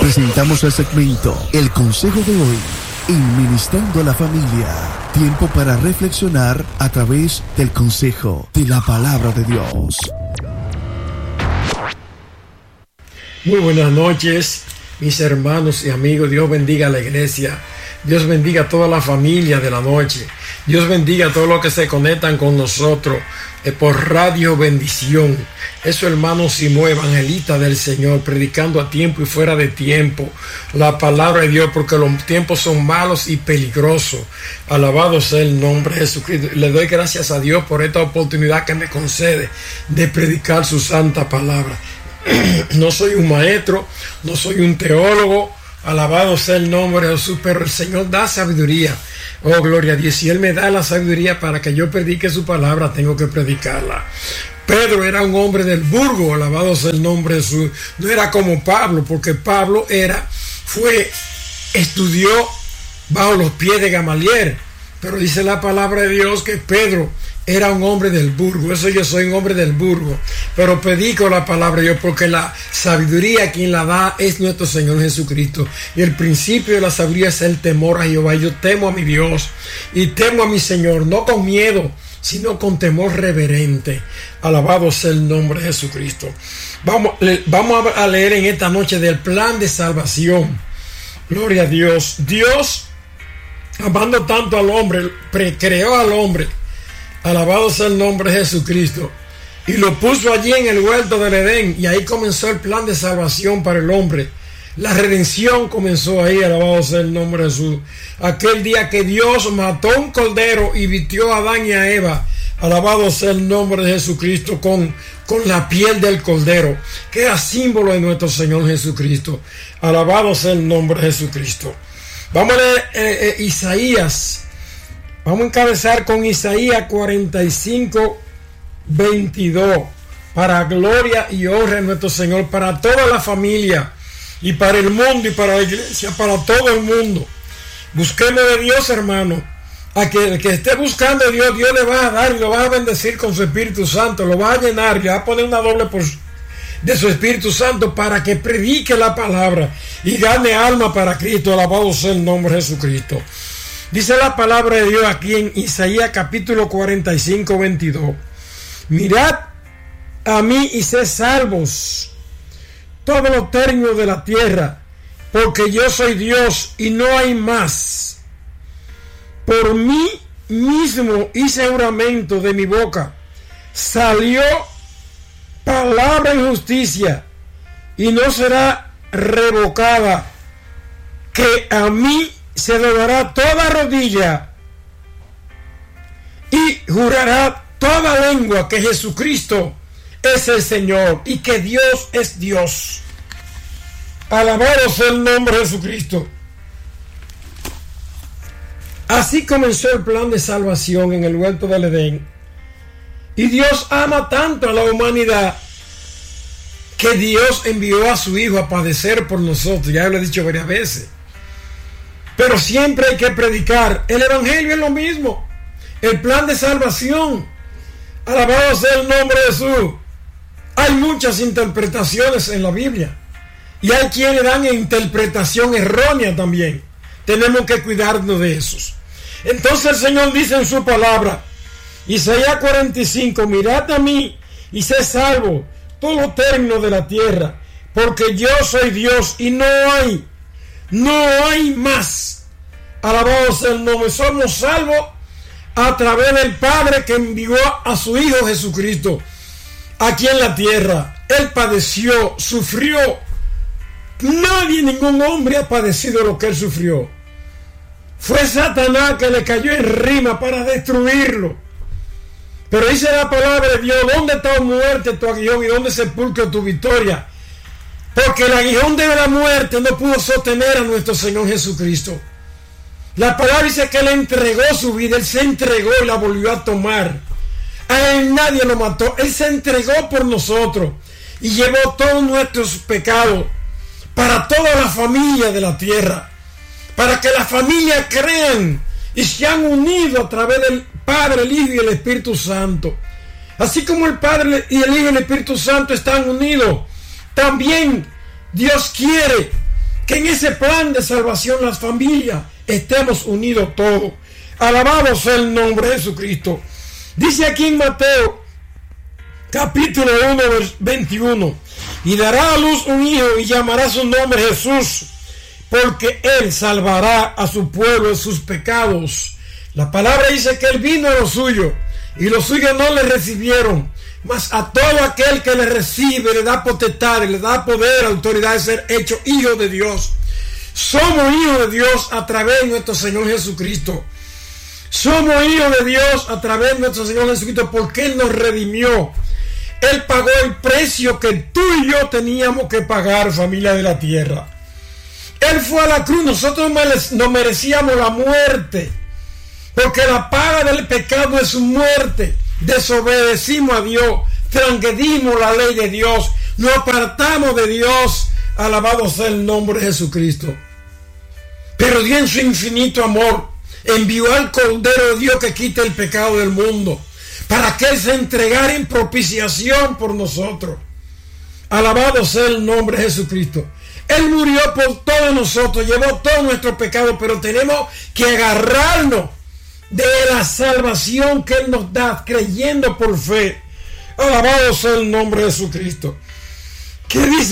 presentamos el segmento El Consejo de Hoy, en Ministrando a la Familia. Tiempo para reflexionar a través del consejo de la palabra de Dios. Muy buenas noches, mis hermanos y amigos. Dios bendiga a la iglesia. Dios bendiga a toda la familia de la noche. Dios bendiga a todos los que se conectan con nosotros por Radio Bendición. Es su hermano Simón, evangelista del Señor, predicando a tiempo y fuera de tiempo la palabra de Dios, porque los tiempos son malos y peligrosos. Alabado sea el nombre de Jesucristo. Le doy gracias a Dios por esta oportunidad que me concede de predicar su santa palabra. No soy un maestro, no soy un teólogo. Alabado sea el nombre de Jesús, pero el Señor da sabiduría. Oh, gloria a Dios. Si Él me da la sabiduría para que yo predique su palabra, tengo que predicarla. Pedro era un hombre del burgo, alabado sea el nombre de Jesús. No era como Pablo, porque Pablo estudió bajo los pies de Gamaliel. Pero dice la palabra de Dios que Pedro era un hombre del burgo. Eso yo soy un hombre del burgo. Pero predico la palabra de Dios, porque la sabiduría quien la da es nuestro Señor Jesucristo. Y el principio de la sabiduría es el temor a Jehová. Yo temo a mi Dios y temo a mi Señor, no con miedo, sino con temor reverente. Alabado sea el nombre de Jesucristo. Vamos a leer en esta noche del plan de salvación. Gloria a Dios. Dios, amando tanto al hombre, creó al hombre. Alabado sea el nombre de Jesucristo. Y lo puso allí en el huerto del Edén. Y ahí comenzó el plan de salvación para el hombre. La redención comenzó ahí. Alabado sea el nombre de Jesús. Aquel día que Dios mató un cordero y vistió a Adán y a Eva. Alabado sea el nombre de Jesucristo con la piel del cordero, que era símbolo de nuestro Señor Jesucristo. Alabado sea el nombre de Jesucristo. Vamos a leer Isaías. Vamos a encabezar con Isaías 45, 22. Para gloria y honra de nuestro Señor, para toda la familia y para el mundo y para la iglesia, para todo el mundo. Busquemos de Dios, hermano. A que el que esté buscando a Dios, Dios le va a dar y lo va a bendecir con su Espíritu Santo. Lo va a llenar, le va a poner una doble porción de su Espíritu Santo para que predique la palabra y gane alma para Cristo. Alabado sea el nombre de Jesucristo. Dice la palabra de Dios aquí en Isaías capítulo 45, 22. Mirad a mí y sed salvos todos los términos de la tierra, porque yo soy Dios y no hay más. Por mí mismo hice juramento, de mi boca salió palabra en justicia y no será revocada, que a mí se doblará toda rodilla y jurará toda lengua que Jesucristo es el Señor y que Dios es Dios. Alabado sea el nombre de Jesucristo. Así comenzó el plan de salvación en el huerto del Edén. Y Dios ama tanto a la humanidad que Dios envió a su Hijo a padecer por nosotros. Ya lo he dicho varias veces. Pero siempre hay que predicar. El evangelio es lo mismo. El plan de salvación. Alabado sea el nombre de Jesús. Hay muchas interpretaciones en la Biblia. Y hay quienes dan interpretación errónea también. Tenemos que cuidarnos de esos. Entonces el Señor dice en su palabra, Isaías 45, mirad a mí y sé salvo todos los términos de la tierra, porque yo soy Dios y no hay más. Alabado sea el nombre. Somos salvos a través del Padre que envió a su Hijo Jesucristo aquí en la tierra. Él padeció, sufrió. Nadie, ningún hombre ha padecido lo que él sufrió. Fue Satanás que le cayó en rima para destruirlo. Pero dice la palabra de Dios, ¿dónde está muerte tu aguijón y dónde sepulcro tu victoria? Porque el aguijón de la muerte no pudo sostener a nuestro Señor Jesucristo. La palabra dice que él entregó su vida, él se entregó y la volvió a tomar. A él nadie lo mató, él se entregó por nosotros y llevó todos nuestros pecados para toda la familia de la tierra, para que la familia crean y se han unido a través del Padre, el Hijo y el Espíritu Santo. Así como el Padre y el Hijo y el Espíritu Santo están unidos, también Dios quiere que en ese plan de salvación las familias estemos unidos todos. Alabado sea el nombre de Jesucristo. Dice aquí en Mateo capítulo 1 21: y dará a luz un hijo y llamará su nombre Jesús, porque él salvará a su pueblo de sus pecados. La palabra dice que él vino a los suyos y los suyos no le recibieron, mas a todo aquel que le recibe le da potestad, le da poder, autoridad de ser hecho hijo de Dios. Somos hijos de Dios a través de nuestro Señor Jesucristo. Somos hijos de Dios a través de nuestro Señor Jesucristo, porque Él nos redimió. Él pagó el precio que tú y yo teníamos que pagar, familia de la tierra. Él fue a la cruz. Nosotros no merecíamos la muerte, porque la paga del pecado es muerte. Desobedecimos a Dios, transgredimos la ley de Dios, nos apartamos de Dios. Alabado sea el nombre de Jesucristo. Pero Dios en su infinito amor envió al Cordero de Dios que quita el pecado del mundo, para que Él se entregara en propiciación por nosotros. Alabado sea el nombre de Jesucristo. Él murió por todos nosotros, llevó todo nuestro pecado, pero tenemos que agarrarnos de la salvación que Él nos da, creyendo por fe. Alabado sea el nombre de Jesucristo. ¿Qué dice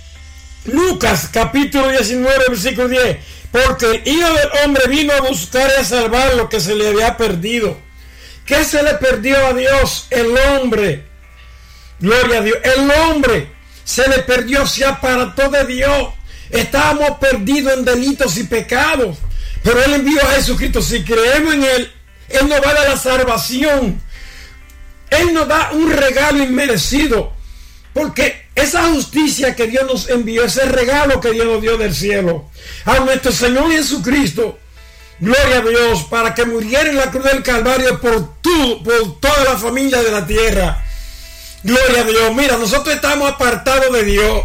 Lucas capítulo 19 versículo 10? Porque el Hijo del Hombre vino a buscar y a salvar lo que se le había perdido. ¿Qué se le perdió a Dios? El hombre. Gloria a Dios. El hombre se le perdió, se apartó de Dios. Estábamos perdidos en delitos y pecados, pero Él envió a Jesucristo. Si creemos en Él, Él nos va a dar la salvación. Él nos da un regalo inmerecido, porque esa justicia que Dios nos envió, ese regalo que Dios nos dio del cielo, a nuestro Señor Jesucristo, gloria a Dios, para que muriera en la cruz del Calvario por toda la familia de la tierra. Gloria a Dios. Mira, nosotros estamos apartados de Dios.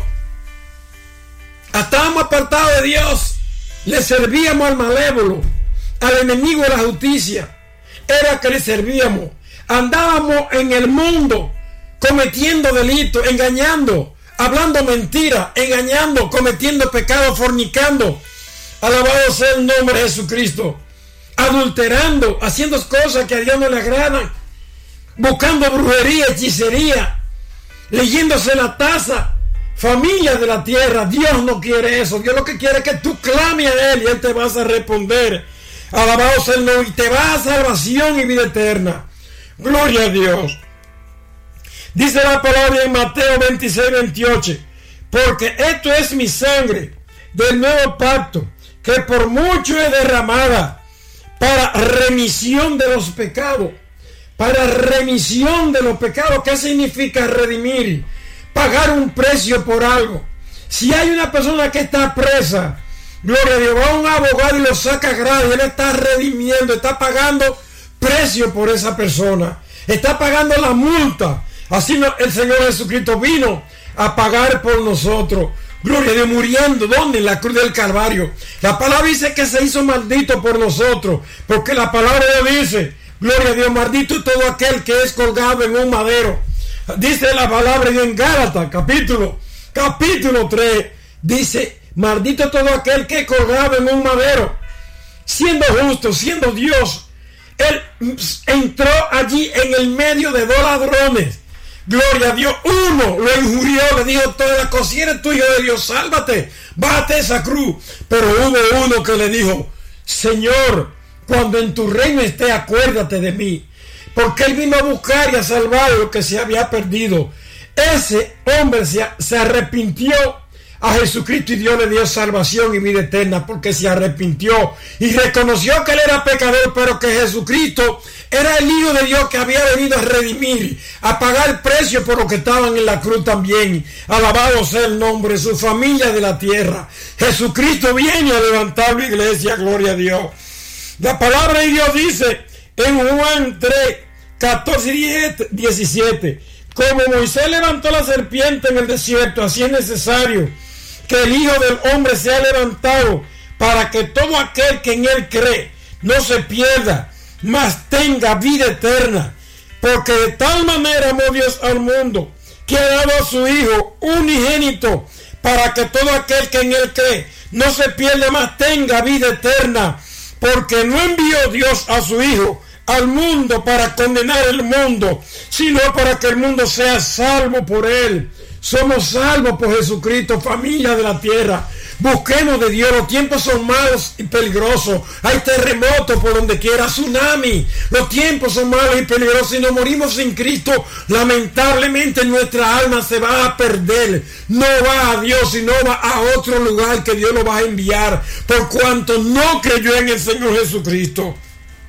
Estábamos apartados de Dios. Le servíamos al malévolo, al enemigo de la justicia. Era que le servíamos. Andábamos en el mundo cometiendo delitos, engañando, hablando mentiras, engañando, cometiendo pecados, fornicando. Alabado sea el nombre de Jesucristo. Adulterando, haciendo cosas que a Dios no le agradan, buscando brujería, hechicería, leyéndose la taza. Familia de la tierra, Dios no quiere eso. Dios lo que quiere es que tú clames a Él y Él te vas a responder. Alabado sea el nombre, y te va a salvación y vida eterna. Gloria a Dios. Dice la palabra en Mateo 26, 28: porque esto es mi sangre del nuevo pacto, que por mucho es derramada para remisión de los pecados. Para remisión de los pecados. ¿Qué significa redimir? Pagar un precio por algo. Si hay una persona que está presa, gloria a Dios, va a un abogado y lo saca gratis. Él está redimiendo, está pagando precio por esa persona, está pagando la multa. Así el Señor Jesucristo vino a pagar por nosotros. Gloria a Dios, muriendo, ¿dónde? En la cruz del Calvario. La palabra dice que se hizo maldito por nosotros, porque la palabra de Dios dice, gloria a Dios, maldito todo aquel que es colgado en un madero. Dice la palabra en Gálatas capítulo 3, dice, maldito todo aquel que es colgado en un madero. Siendo justo, siendo Dios, Él entró allí en el medio de dos ladrones. Gloria a Dios. Uno lo injurió, le dijo todas las cosas: si eres tú, hijo de Dios, sálvate, bájate de esa cruz. Pero hubo uno que le dijo: Señor, cuando en tu reino esté, acuérdate de mí. Porque Él vino a buscar y a salvar lo que se había perdido. Ese hombre se arrepintió a Jesucristo y Dios le dio salvación y vida eterna, porque se arrepintió y reconoció que Él era pecador, pero que Jesucristo era el Hijo de Dios que había venido a redimir, a pagar el precio por los que estaban en la cruz también. Alabado sea el nombre de su familia de la tierra. Jesucristo viene a levantar la iglesia, gloria a Dios. La palabra de Dios dice en Juan 3, 14 y 17: como Moisés levantó la serpiente en el desierto, así es necesario que el Hijo del Hombre sea levantado, para que todo aquel que en Él cree no se pierda, mas tenga vida eterna. Porque de tal manera amó Dios al mundo, que ha dado a su Hijo unigénito, para que todo aquel que en él cree no se pierda, mas tenga vida eterna. Porque no envió Dios a su Hijo al mundo para condenar el mundo, sino para que el mundo sea salvo por él. Somos salvos por Jesucristo, familia de la tierra. Busquemos de Dios. Los tiempos son malos y peligrosos. Hay terremotos por donde quiera, tsunami. Los tiempos son malos y peligrosos. Si nos morimos sin Cristo, lamentablemente nuestra alma se va a perder. No va a Dios, sino va a otro lugar que Dios lo va a enviar, por cuanto no creyó en el Señor Jesucristo.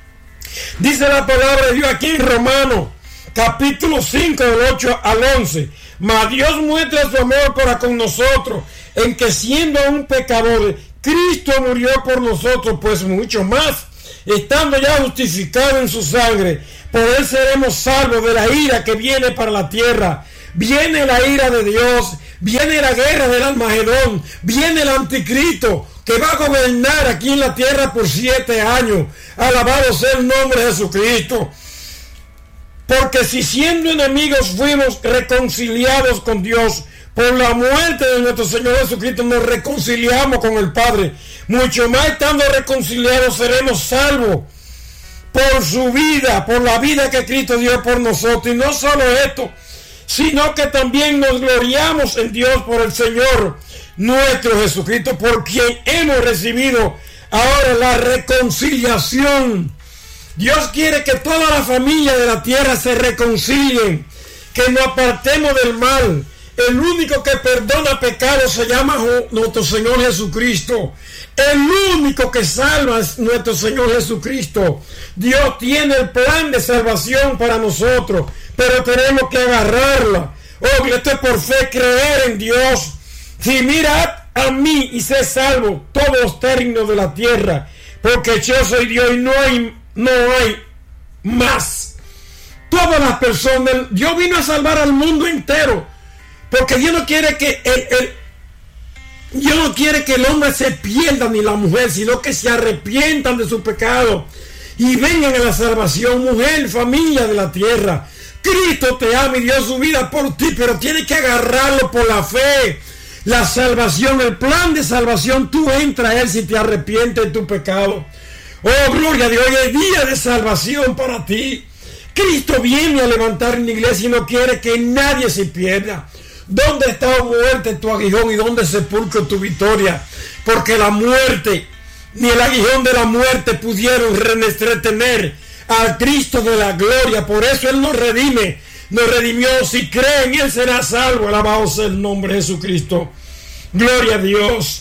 Dice la palabra de Dios aquí en Romanos, capítulo 5, del 8 al 11. Mas Dios muestra su amor para con nosotros, en que siendo aún pecadores, Cristo murió por nosotros, pues mucho más, estando ya justificados en su sangre, por él seremos salvos de la ira que viene para la tierra. Viene la ira de Dios, viene la guerra del Armagedón, viene el anticristo, que va a gobernar aquí en la tierra por 7 años. Alabado sea el nombre de Jesucristo. Porque si siendo enemigos fuimos reconciliados con Dios por la muerte de nuestro Señor Jesucristo, nos reconciliamos con el Padre, mucho más estando reconciliados seremos salvos por su vida, por la vida que Cristo dio por nosotros. Y no solo esto, sino que también nos gloriamos en Dios por el Señor nuestro Jesucristo, por quien hemos recibido ahora la reconciliación. Dios quiere que toda la familia de la tierra se reconcilien, que nos apartemos del mal. El único que perdona pecados se llama nuestro Señor Jesucristo. El único que salva es nuestro Señor Jesucristo. Dios tiene el plan de salvación para nosotros, pero tenemos que agarrarla. Oh, esto es por fe, creer en Dios. Si mirad a mí y sé salvo todos los términos de la tierra, porque yo soy Dios y no hay más. Todas las personas, Dios vino a salvar al mundo entero, porque Dios no quiere que el hombre se pierda ni la mujer, sino que se arrepientan de su pecado y vengan a la salvación. Mujer, familia de la tierra, Cristo te ama y dio su vida por ti, pero tienes que agarrarlo por la fe. La salvación, el plan de salvación, tú entras a él si te arrepientes de tu pecado. Oh, gloria a Dios, hoy es día de salvación para ti. Cristo viene a levantar en la iglesia y no quiere que nadie se pierda. ¿Dónde está, oh muerte, tu aguijón, y dónde sepulcro tu victoria? Porque la muerte, ni el aguijón de la muerte pudieron retener al Cristo de la gloria. Por eso él nos redime, nos redimió. Si cree en él será salvo. Alabado sea el nombre de Jesucristo. Gloria a Dios.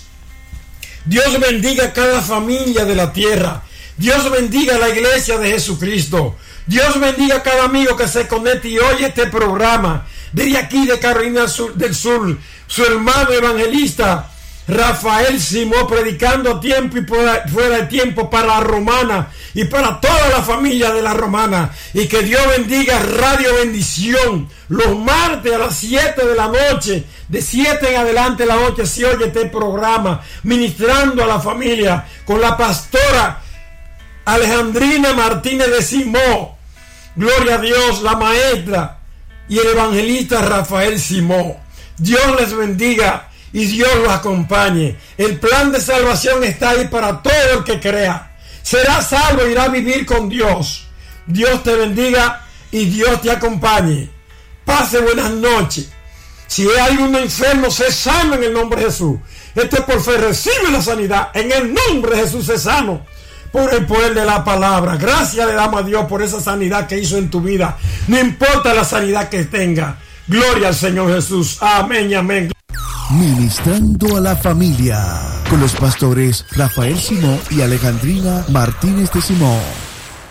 Dios bendiga a cada familia de la tierra. Dios bendiga a la iglesia de Jesucristo. Dios bendiga a cada amigo que se conecte y oye este programa. Desde aquí de Carolina del Sur, su hermano evangelista Rafael Simó, predicando a tiempo y fuera de tiempo para la Romana y para toda la familia de la Romana. Y que Dios bendiga Radio Bendición. Los martes a las 7 de la noche, de 7 en adelante de la noche, se oye este programa, ministrando a la familia con la pastora Alejandrina Martínez de Simó. Gloria a Dios, la maestra, y el evangelista Rafael Simó. Dios les bendiga y Dios los acompañe. El plan de salvación está ahí para todo el que crea. Será salvo e irá a vivir con Dios. Dios te bendiga y Dios te acompañe. Pase buenas noches. Si hay algún enfermo, sé sano en el nombre de Jesús. Este por fe recibe la sanidad. En el nombre de Jesús, sé sano por el poder de la palabra. Gracias le damos a Dios por esa sanidad que hizo en tu vida. No importa la sanidad que tenga. Gloria al Señor Jesús. Amén y amén. Ministrando a la familia con los pastores Rafael Simó y Alejandrina Martínez de Simó.